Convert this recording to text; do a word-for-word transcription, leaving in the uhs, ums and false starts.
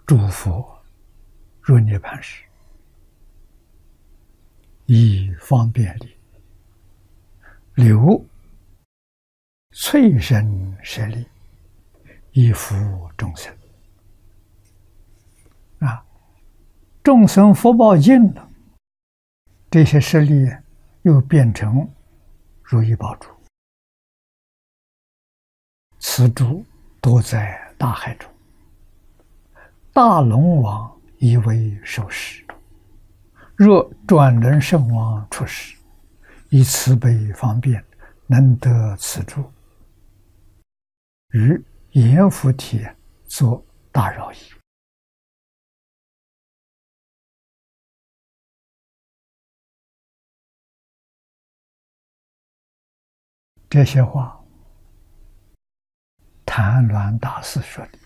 诸佛入涅盘时，以方便力，留脆身舍利，以服众生。啊，众生福报尽了，这些舍利又变成如意宝珠。此珠多在大海中，大龙王以为受食。若转轮圣王出世，以慈悲方便，能得此珠，于阎浮提作大饶益。这些话，谭鸾大师说的。